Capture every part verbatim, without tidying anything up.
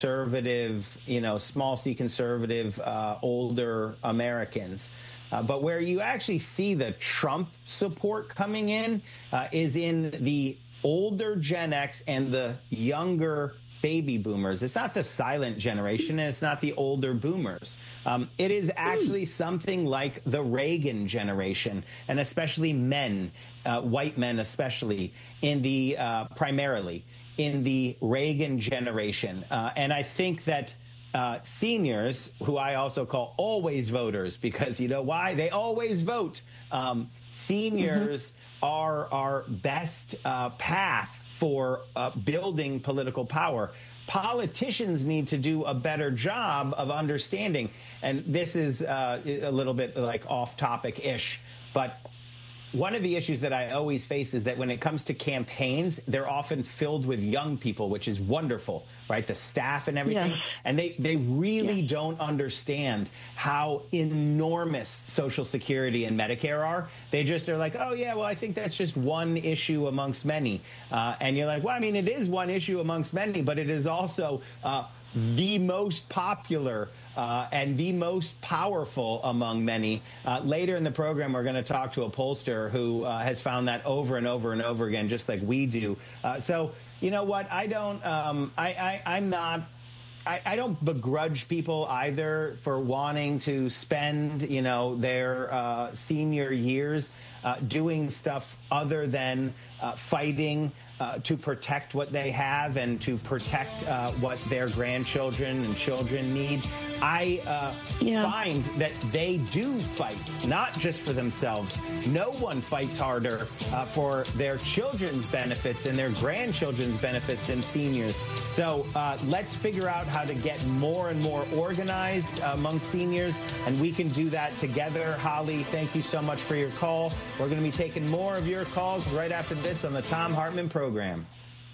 conservative, you know, small c conservative, uh, older Americans. Uh, but where you actually see the Trump support coming in uh, is in the older Gen X and the younger baby boomers. It's not the silent generation, and it's not the older boomers. Um, it is actually something like the Reagan generation, and especially men, uh, white men especially, in the uh, primarily in the Reagan generation. Uh, and I think that uh, seniors, who I also call always voters, because you know why? They always vote. Um, seniors mm-hmm. are our best uh, path for uh, building political power. Politicians need to do a better job of understanding. And this is uh, a little bit like off topic-ish, but one of the issues that I always face is that when it comes to campaigns, they're often filled with young people, which is wonderful, right? The staff and everything. Yeah. And they, they really yeah. don't understand how enormous Social Security and Medicare are. They just are like, oh, yeah, well, I think that's just one issue amongst many. Uh, and you're like, well, I mean, it is one issue amongst many, but it is also uh, the most popular Uh, and the most powerful among many. Uh, later in the program, we're going to talk to a pollster who uh, has found that over and over and over again, just like we do. Uh, so, you know what? I don't, um, I, I, I'm not, I, I don't begrudge people either for wanting to spend, you know, their uh, senior years uh, doing stuff other than uh, fighting Uh, to protect what they have and to protect uh, what their grandchildren and children need. I uh, yeah. find that they do fight, not just for themselves. No one fights harder uh, for their children's benefits and their grandchildren's benefits than seniors. So uh, let's figure out how to get more and more organized uh, among seniors, and we can do that together. Holly, thank you so much for your call. We're going to be taking more of your calls right after this on the Thom Hartmann program. Program.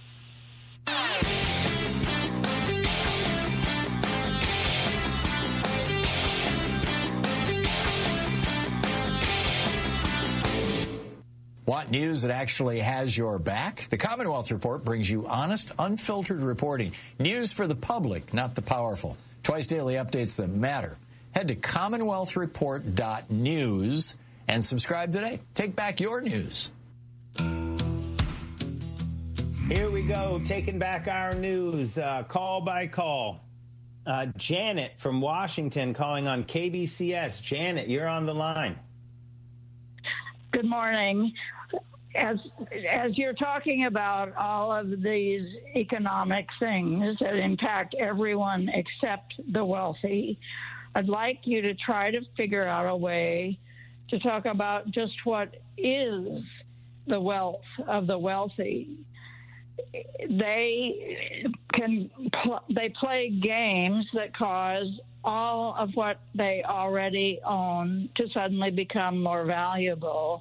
Want news that actually has your back? The Commonwealth Report brings you honest, unfiltered reporting. News for the public, not the powerful. Twice daily updates that matter. Head to commonwealth report dot news and subscribe today. Take back your news. Here we go, taking back our news, uh, call by call. Uh, Janet from Washington calling on K B C S. Janet, you're on the line. Good morning. As as you're talking about all of these economic things that impact everyone except the wealthy, I'd like you to try to figure out a way to talk about just what is the wealth of the wealthy. They can pl- they play games that cause all of what they already own to suddenly become more valuable,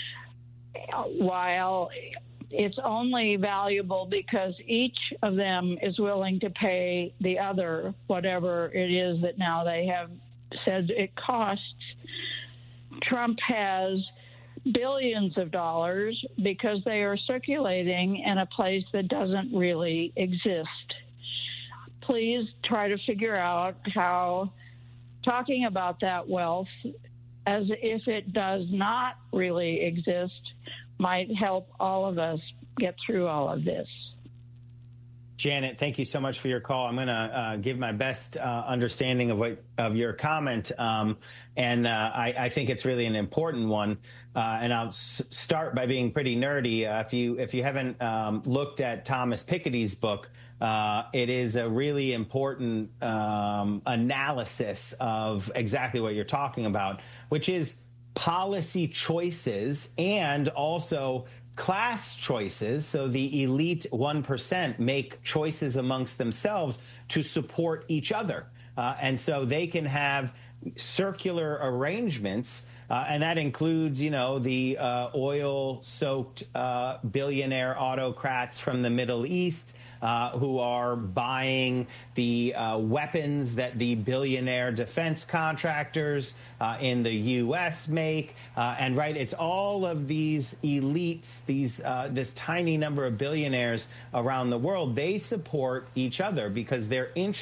while it's only valuable because each of them is willing to pay the other whatever it is that now they have said it costs. Trump has billions of dollars because they are circulating in a place that doesn't really exist. Please try to figure out how talking about that wealth as if it does not really exist might help all of us get through all of this. Janet, thank you so much for your call. I'm going to uh, give my best uh, understanding of what of your comment, um, and uh, I, I think it's really an important one. Uh, and I'll s- start by being pretty nerdy. Uh, if you if you haven't um, looked at Thomas Piketty's book, uh, it is a really important um, analysis of exactly what you're talking about, which is policy choices and also class choices. So the elite one percent make choices amongst themselves to support each other. Uh, and so they can have circular arrangements. Uh, and that includes, you know, the uh, oil-soaked uh, billionaire autocrats from the Middle East. uh, who are buying the uh, weapons that the billionaire defense contractors uh, in the U S make. Uh, and right, it's all of these elites, these uh, this tiny number of billionaires around the world. They support each other because they're interested